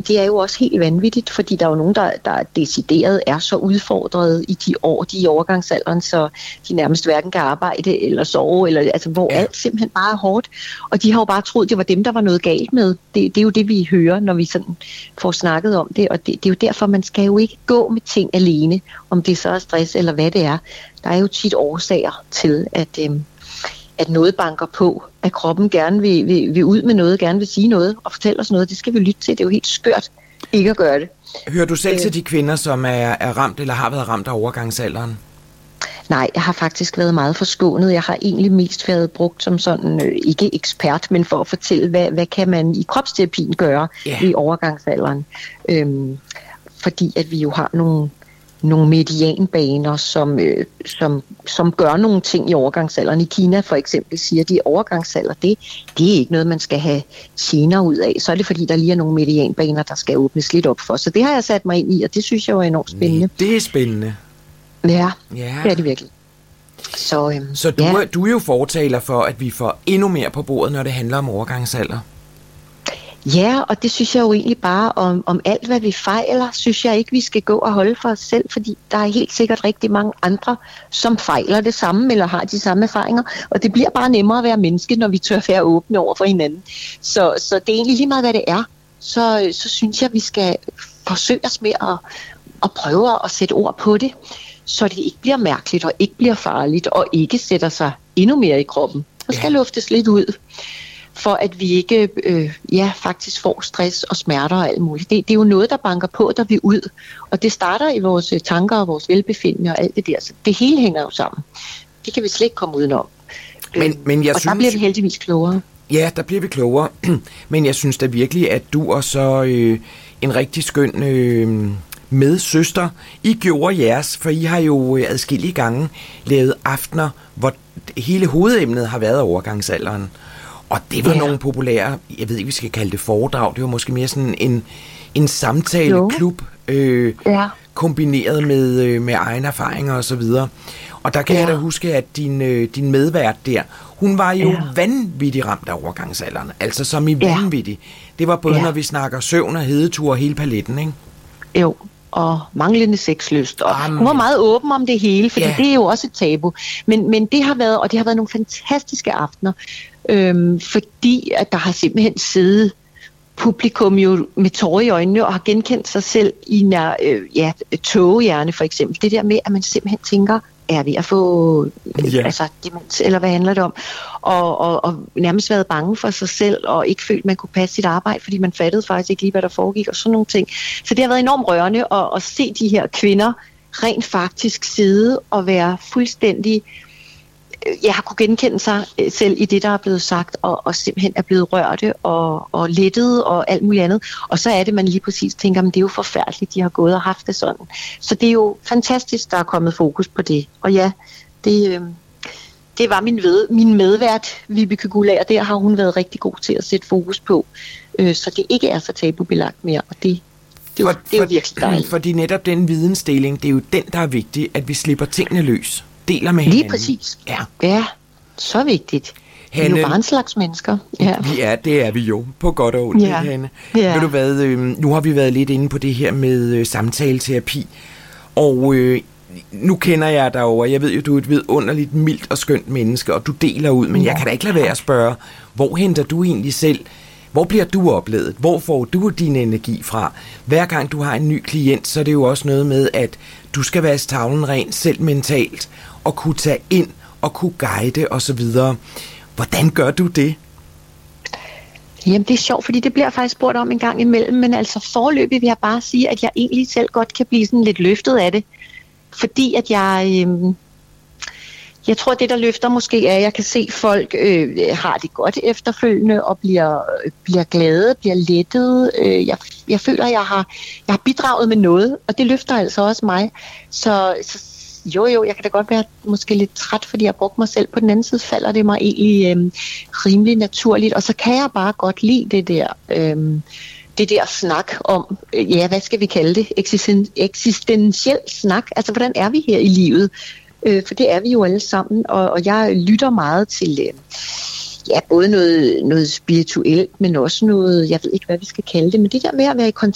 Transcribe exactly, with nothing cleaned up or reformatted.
det er jo også helt vanvittigt, fordi der er jo nogen, der, der decideret er så udfordret i de år, de er i overgangsalderen, så de nærmest hverken kan arbejde eller sove, eller, altså, hvor ja. alt simpelthen bare er hårdt. Og de har jo bare troet, det var dem, der var noget galt med. Det, det er jo det, vi hører, når vi sådan får snakket om det, og det, det er jo derfor, man skal jo ikke gå med ting alene, om det så er stress eller hvad det er. Der er jo tit årsager til, at, øhm, at noget banker på, at kroppen gerne vil, vil, vil ud med noget, gerne vil sige noget og fortælle os noget. Det skal vi lytte til. Det er jo helt skørt ikke at gøre det. Hører du selv øh, til de kvinder, som er, er ramt eller har været ramt af overgangsalderen? Nej, jeg har faktisk været meget forskånet. Jeg har egentlig mest været brugt som sådan, øh, ikke ekspert, men for at fortælle, hvad, hvad kan man i kropsterapien gøre yeah. i overgangsalderen. Øhm, fordi at vi jo har nogle, nogle medianbaner, som, øh, som, som gør nogle ting i overgangsalderen. I Kina for eksempel siger de, at overgangsalder, det, det er ikke noget, man skal have gener ud af. Så er det fordi, der lige er nogle medianbaner, der skal åbnes lidt op for. Så det har jeg sat mig ind i, og det synes jeg er enormt spændende. Det er spændende. Ja, ja, det er det virkelig. Så, øhm, så du, ja. er, du er jo fortaler for, at vi får endnu mere på bordet, når det handler om overgangsalder. Ja, og det synes jeg jo egentlig bare om, om alt, hvad vi fejler, synes jeg ikke, vi skal gå og holde for os selv, fordi der er helt sikkert rigtig mange andre, som fejler det samme, eller har de samme erfaringer, og det bliver bare nemmere at være menneske, når vi tør være åbne over for hinanden. Så, så det er egentlig lige meget, hvad det er, så, så synes jeg, vi skal forsøge os med at, at prøve at sætte ord på det, så det ikke bliver mærkeligt og ikke bliver farligt og ikke sætter sig endnu mere i kroppen. Der skal ja. luftes lidt ud, for at vi ikke øh, ja, faktisk får stress og smerter og alt muligt. Det, det er jo noget, der banker på, der vi ud. Og det starter i vores tanker og vores velbefindende og alt det der. Så det hele hænger jo sammen. Det kan vi slet ikke komme udenom. Men, øh, men jeg og synes, der bliver vi heldigvis klogere. Ja, der bliver vi klogere. Men jeg synes da virkelig, at du og så øh, en rigtig skøn øh, medsøster, I gjorde jeres, for I har jo adskillige gange lavet aftener, hvor hele hovedemnet har været overgangsalderen. Og det var ja. nogle populære, jeg ved ikke, vi skal kalde det foredrag, det var måske mere sådan en, en samtaleklub, øh, ja. kombineret med, øh, med egne erfaringer og så videre. Og der kan ja. jeg da huske, at din, øh, din medvært der, hun var jo ja. vanvittigt ramt af overgangsalderen, altså som i ja. vanvittig. Det var både, ja. når vi snakker søvn og hedetur og hele paletten, ikke? Jo, og manglende sexlyst. Og Jamen. hun var meget åben om det hele, for yeah. det er jo også et tabu. Men, men det har været, og det har været nogle fantastiske aftener, øhm, fordi at der har simpelthen siddet publikum jo med tårer i øjnene og har genkendt sig selv i nær, øh, ja, tågehjerne for eksempel. Det der med, at man simpelthen tænker, er ved at få yeah. altså, demens, eller hvad handler det om? Og, og, og nærmest været bange for sig selv, og ikke følt, man kunne passe sit arbejde, fordi man fattede faktisk ikke lige, hvad der foregik, og sådan nogle ting. Så det har været enormt rørende at, at se de her kvinder rent faktisk sidde og være fuldstændig, jeg har kunne genkende sig selv i det, der er blevet sagt, og, og simpelthen er blevet rørte og, og lettet og alt muligt andet. Og så er det, man lige præcis tænker, men det er jo forfærdeligt, de har gået og haft det sådan. Så det er jo fantastisk, der er kommet fokus på det. Og ja, det, øh, det var min, ved, min medvært, Vibeke Gulager, der har hun været rigtig god til at sætte fokus på, øh, så det ikke er så tabubelagt mere, og det, det, for, det er jo virkelig dejligt. Fordi netop den vidensdeling, det er jo den, der er vigtig, at vi slipper tingene løs. Deler med hinanden. Lige præcis. Ja. Ja, så vigtigt. Hanne, vi er jo bare en slags mennesker. Ja. Vi er, det er vi jo, på godt og ondt, ja. Hanne. Ja. Ved du hvad, øh, nu har vi været lidt inde på det her med øh, samtaleterapi, og øh, nu kender jeg dig over, jeg ved jo, du er et vidunderligt, mildt og skønt menneske, og du deler ud, men ja. jeg kan da ikke lade være at spørge, hvor henter du egentlig selv, hvor bliver du oplevet, hvor får du din energi fra? Hver gang du har en ny klient, så er det jo også noget med, at du skal være tavlen ren selv mentalt, og kunne tage ind, og kunne guide osv. Hvordan gør du det? Jamen det er sjovt, fordi det bliver faktisk spurgt om en gang imellem, men altså foreløbig vil jeg bare sige, at jeg egentlig selv godt kan blive sådan lidt løftet af det. Fordi at jeg, øh, jeg tror, at det der løfter måske er, at jeg kan se folk øh, har det godt efterfølgende og bliver, bliver glade, bliver lettet. Øh, jeg, jeg føler, at jeg har, jeg har bidraget med noget, og det løfter altså også mig. Så, så jo jo, jeg kan da godt være måske lidt træt, fordi jeg har brugt mig selv. På den anden side falder det mig egentlig øh, rimelig naturligt, og så kan jeg bare godt lide det der... Øh, det der snak om, ja, hvad skal vi kalde det, Eksisten, eksistentiel snak, altså hvordan er vi her i livet, øh, for det er vi jo alle sammen, og, og jeg lytter meget til, øh, ja, både noget, noget spirituelt, men også noget, jeg ved ikke, hvad vi skal kalde det, men det der med at være i kontakt